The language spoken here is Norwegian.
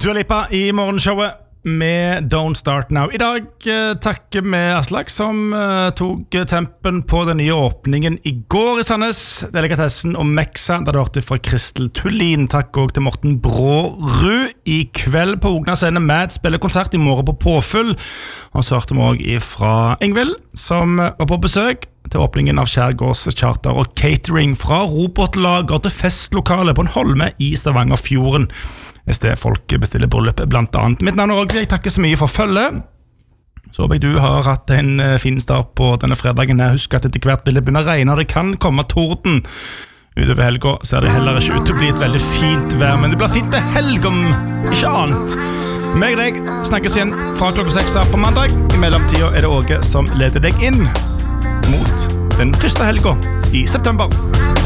Dua Lipa I morgenshowet med Don't Start Now. I dag takker vi Aslak som tog tempen på den nye åpningen I går I Sandnes, Delikatessen og Mexa, der du hørte fra Kristel Tullin. Takk også til Morten Brårud. I kveld på Ogna scene Mad spiller konsert I morgen på Påfull. Og så hørte vi også fra Ingvild, som var på besøk til åpningen av Skjærgårds charter og catering fra robotlager til festlokale på en holme I Stavangerfjorden. I sted folk bestiller bryllup blant annet. Mitt navn Roger, jeg takker så mye for følget. Så håper jeg du har hatt en fin start på denne fredagen. Husk at etter hvert vil det begynne å regne, det kan komme torden. Utover helga ser det heller ikke ut til å bli et veldig fint vær, men det blir fint med helg om ikke annet. Meg og deg snakkes igjen fra klokka 6 på mandag. I mellomtiden det Åge som leder deg inn mot den første helga I september.